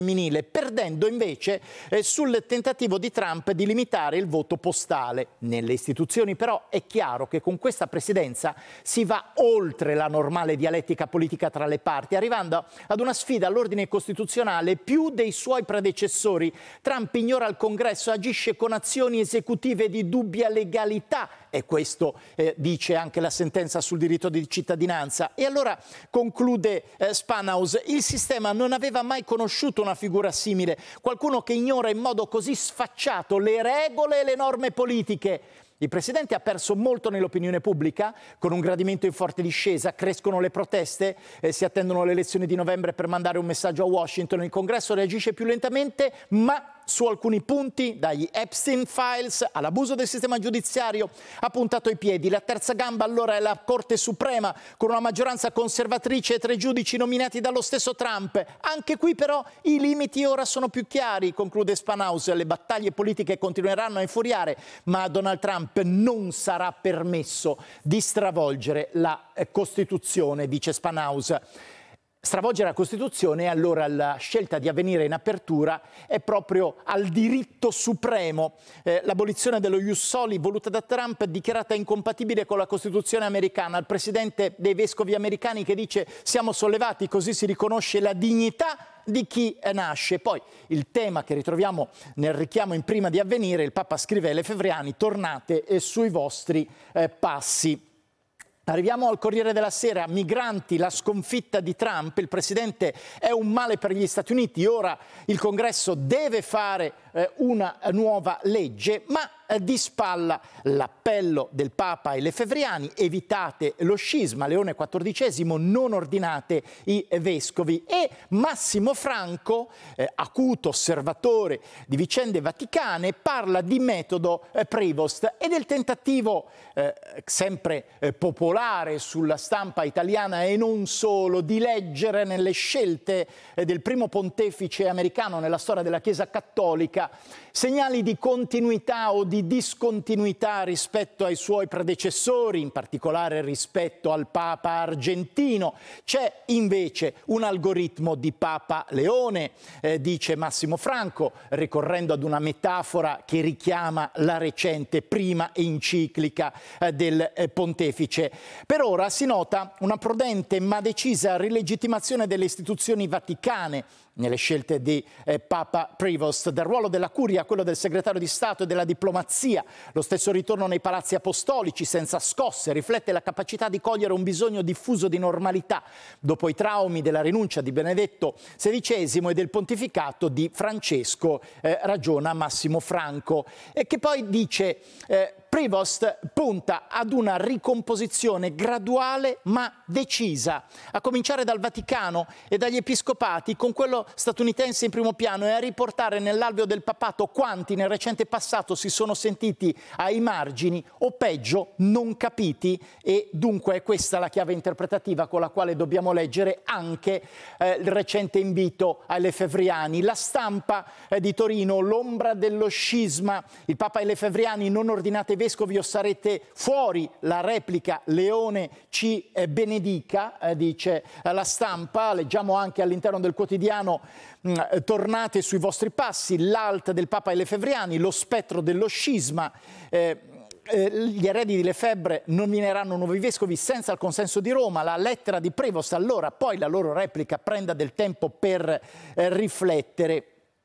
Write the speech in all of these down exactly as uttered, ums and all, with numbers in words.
femminile, perdendo invece eh, sul tentativo di Trump di limitare il voto postale. Nelle istituzioni però è chiaro che con questa presidenza si va oltre la normale dialettica politica tra le parti, arrivando ad una sfida all'ordine costituzionale più dei suoi predecessori. Trump ignora il Congresso, agisce con azioni esecutive di dubbia legalità, e questo eh, dice anche la sentenza sul diritto di cittadinanza. E allora conclude eh, Spanhaus, il sistema non aveva mai conosciuto una figura simile, qualcuno che ignora in modo così sfacciato le regole e le norme politiche. Il Presidente ha perso molto nell'opinione pubblica, con un gradimento in forte discesa, crescono le proteste, eh, si attendono le elezioni di novembre per mandare un messaggio a Washington, il Congresso reagisce più lentamente, ma su alcuni punti, dagli Epstein Files all'abuso del sistema giudiziario, ha puntato i piedi. La terza gamba allora è la Corte Suprema, con una maggioranza conservatrice e tre giudici nominati dallo stesso Trump. Anche qui però i limiti ora sono più chiari, conclude Spanhaus. Le battaglie politiche continueranno a infuriare, ma a Donald Trump non sarà permesso di stravolgere la Costituzione, dice Spanhaus. Stravolgere la Costituzione, e allora la scelta di avvenire in apertura è proprio al diritto supremo. Eh, l'abolizione dello Ius Soli voluta da Trump è dichiarata incompatibile con la Costituzione americana. Il presidente dei vescovi americani che dice siamo sollevati, così si riconosce la dignità di chi nasce. Poi il tema che ritroviamo nel richiamo in prima di Avvenire, il Papa scrive ai lefebvriani: tornate eh, sui vostri eh, passi. Arriviamo al Corriere della Sera, migranti, la sconfitta di Trump, il presidente è un male per gli Stati Uniti, ora il Congresso deve fare eh, una nuova legge, ma eh, di spalla l'appello del Papa ai lefebvriani: evitate lo scisma, Leone quattordicesimo, non ordinate i vescovi. E Massimo Franco, eh, acuto osservatore di vicende vaticane, parla di metodo eh, Prevost e del tentativo eh, sempre eh, popolare sulla stampa italiana e non solo, di leggere nelle scelte del primo pontefice americano nella storia della Chiesa Cattolica segnali di continuità o di discontinuità rispetto ai suoi predecessori, in particolare rispetto al Papa argentino. C'è invece un algoritmo di Papa Leone, eh, dice Massimo Franco, ricorrendo ad una metafora che richiama la recente prima enciclica eh, del eh, pontefice. Per ora si nota una prudente ma decisa rilegittimazione delle istituzioni vaticane nelle scelte di eh, Papa Prevost, dal ruolo della curia a quello del segretario di Stato e della diplomazia. Lo stesso ritorno nei palazzi apostolici senza scosse riflette la capacità di cogliere un bisogno diffuso di normalità dopo i traumi della rinuncia di Benedetto sedicesimo e del pontificato di Francesco, eh, ragiona Massimo Franco, e che poi dice eh, Prevost punta ad una ricomposizione graduale ma decisa, a cominciare dal Vaticano e dagli episcopati, con quello statunitense in primo piano, e a riportare nell'alveo del papato quanti nel recente passato si sono sentiti ai margini o peggio non capiti. E dunque è questa la chiave interpretativa con la quale dobbiamo leggere anche eh, il recente invito ai lefebvriani. La Stampa eh, di Torino: l'ombra dello scisma, il Papa ai lefebvriani: non ordinate vescovi o sarete fuori. La replica: Leone ci eh, benedica, eh, dice eh, la Stampa. Leggiamo anche all'interno del quotidiano: mh, tornate sui vostri passi, l'alt del Papa ai lefebvriani, lo spettro dello scisma. Eh, eh, gli eredi di Lefebvre nomineranno nuovi vescovi senza il consenso di Roma. La lettera di Prevost, allora, poi la loro replica: prenda del tempo per eh, riflettere.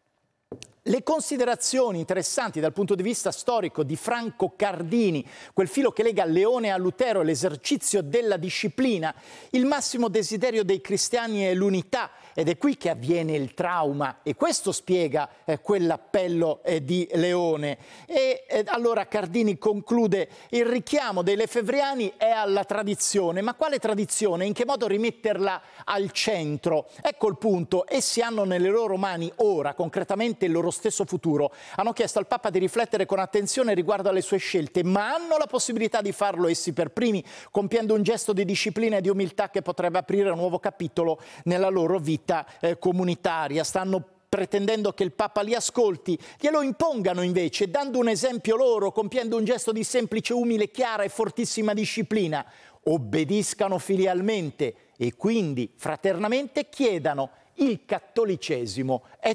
Le considerazioni interessanti dal punto di vista storico di Franco Cardini, quel filo che lega Leone a Lutero e l'esercizio della disciplina, il massimo desiderio dei cristiani è l'unità, ed è qui che avviene il trauma, e questo spiega eh, quell'appello eh, di Leone. E eh, allora Cardini conclude: il richiamo dei lefebvriani è alla tradizione, ma quale tradizione? In che modo rimetterla al centro? Ecco il punto: essi hanno nelle loro mani ora concretamente il loro stesso futuro. Hanno chiesto al Papa di riflettere con attenzione riguardo alle sue scelte, ma hanno la possibilità di farlo essi per primi, compiendo un gesto di disciplina e di umiltà che potrebbe aprire un nuovo capitolo nella loro vita eh, comunitaria. Stanno pretendendo che il Papa li ascolti, glielo impongano invece, dando un esempio loro, compiendo un gesto di semplice, umile, chiara e fortissima disciplina. Obbediscano filialmente e quindi fraternamente chiedano il cattolicesimo è